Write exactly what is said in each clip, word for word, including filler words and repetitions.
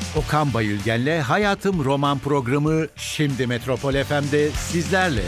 Okan Bayülgen'le Hayatım Roman programı şimdi Metropol F M'de sizlerle.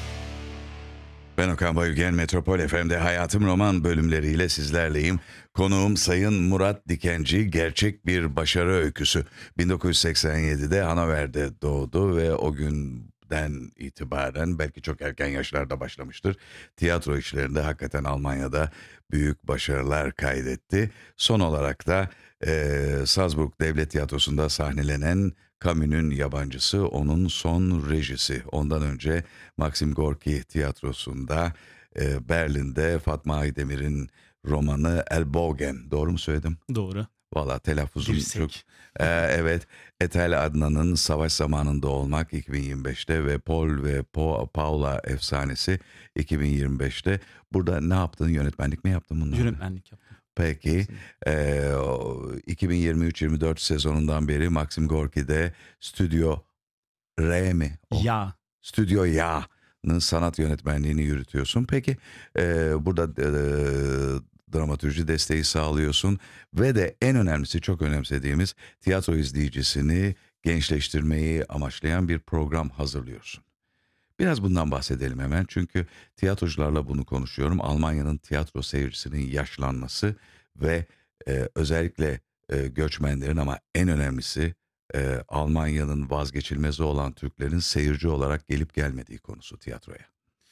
Ben Okan Bayülgen, Metropol F M'de Hayatım Roman bölümleriyle sizlerleyim. Konuğum Sayın Murat Dikenci, gerçek bir başarı öyküsü. bin dokuz yüz seksen yedide Hannover'de doğdu ve o günden itibaren, belki çok erken yaşlarda başlamıştır, tiyatro işlerinde hakikaten Almanya'da büyük başarılar kaydetti. Son olarak da e, Salzburg Devlet Tiyatrosu'nda sahnelenen Camus'un Yabancısı onun son rejisi. Ondan önce Maxim Gorki Tiyatrosu'nda, e, Berlin'de Fatma Aydemir'in romanı El Bogen. Doğru mu söyledim? Doğru. Valla telaffuzum Dirsek. çok. Ee, evet. Etel Adnan'ın Savaş Zamanında Olmak iki bin yirmi beşte ve Paul ve Po- Paula Efsanesi iki bin yirmi beşte. Burada ne yaptın? Yönetmenlik mi yaptın bunları? Yönetmenlik yaptım. Peki. Ee, o iki bin yirmi üç yirmi dört sezonundan beri Maxim Gorki'de Stüdyo R mi? O. Ya. Stüdyo Ya'nın sanat yönetmenliğini yürütüyorsun. Peki e, burada e, dramatürji desteği sağlıyorsun ve de en önemlisi, çok önemsediğimiz, tiyatro izleyicisini gençleştirmeyi amaçlayan bir program hazırlıyorsun. Biraz bundan bahsedelim hemen, çünkü tiyatrocularla bunu konuşuyorum. Almanya'nın tiyatro seyircisinin yaşlanması ve e, özellikle e, göçmenlerin, ama en önemlisi e, Almanya'nın vazgeçilmezi olan Türklerin seyirci olarak gelip gelmediği konusu tiyatroya.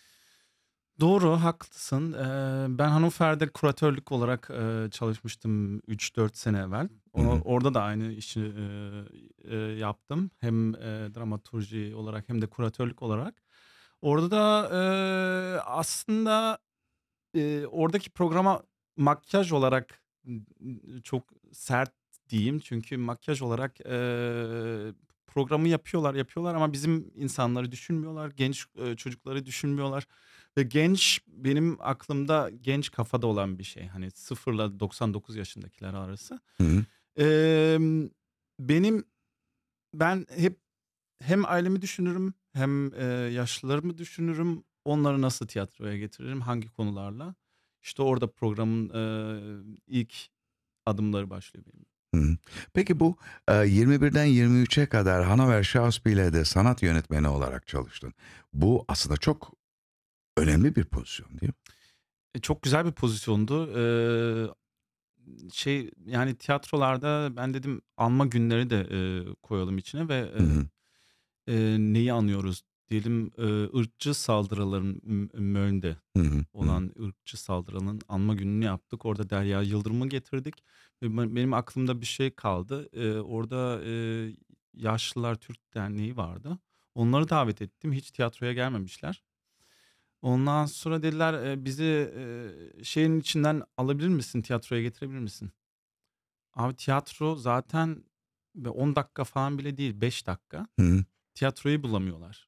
Doğru, haklısın. Ee, ben Hannover'de kuratörlük olarak e, çalışmıştım üç dört sene evvel. O, Hı hı. orada da aynı işi e, e, yaptım. Hem e, dramaturji olarak hem de kuratörlük olarak. Orada da e, aslında e, oradaki programa makyaj olarak n- çok sert diyeyim. Çünkü makyaj olarak e, programı yapıyorlar yapıyorlar ama bizim insanları düşünmüyorlar. Genç e, çocukları düşünmüyorlar. Ve genç, benim aklımda genç kafada olan bir şey. Hani sıfırla doksan dokuz yaşındakiler arası. Hı hı. Ee, benim ben hep hem ailemi düşünürüm hem e, yaşlılarımı düşünürüm. Onları nasıl tiyatroya getiririm, hangi konularla. İşte orada programın e, ilk adımları başlıyor benim. Hı hı. Peki bu e, yirmi birden yirmi üçe kadar Hannover Schauspiel'de sanat yönetmeni olarak çalıştın. Bu aslında çok önemli bir pozisyon, değil mi? E, çok güzel bir pozisyondu. Ee, şey yani tiyatrolarda ben dedim anma günleri de e, koyalım içine ve Hı e, hı. e, neyi anıyoruz diyelim, e, ırkçı saldırıların M- Möln'de Hı hı. Hı hı. olan ırkçı saldırının anma gününü yaptık. Orada Derya Yıldırım'ı getirdik ve ben- benim aklımda bir şey kaldı. E, orada e, Yaşlılar Türk Derneği vardı. Onları davet ettim. Hiç tiyatroya gelmemişler. Ondan sonra dediler e, bizi e, şeyin içinden alabilir misin, tiyatroya getirebilir misin? Abi tiyatro zaten ve on dakika falan bile değil, beş dakika. Hı hı. Tiyatroyu bulamıyorlar.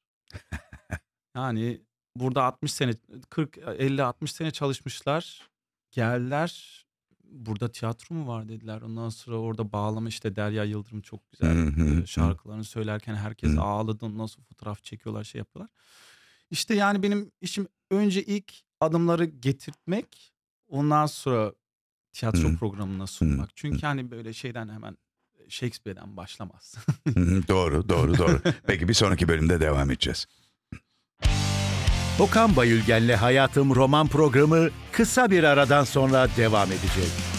Yani burada altmış sene, kırk, elli altmış sene çalışmışlar. Geldiler. Burada tiyatro mu var dediler. Ondan sonra orada bağlama, işte Derya Yıldırım çok Hı güzel hı. e, Hı hı. şarkılarını söylerken herkes ağladı. Ondan sonra fotoğraf çekiyorlar, şey yapıyorlar. İşte yani benim işim önce ilk adımları getirtmek, ondan sonra tiyatro Hı programına hı. sunmak. Hı. Çünkü hani böyle şeyden hemen Shakespeare'den başlamaz. Hı hı. Doğru, doğru, doğru. Peki bir sonraki bölümde devam edeceğiz. Okan Bayülgen'le Hayatım Roman programı kısa bir aradan sonra devam edecek.